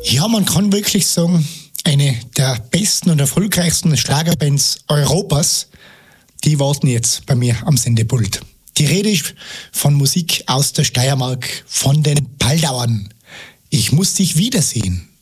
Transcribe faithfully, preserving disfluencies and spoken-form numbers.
Ja, man kann wirklich sagen, eine der besten und erfolgreichsten Schlagerbands Europas, die warten jetzt bei mir am Sendepult. Die Rede ist von Musik aus der Steiermark, von den Paldauern. Ich muss dich wiedersehen.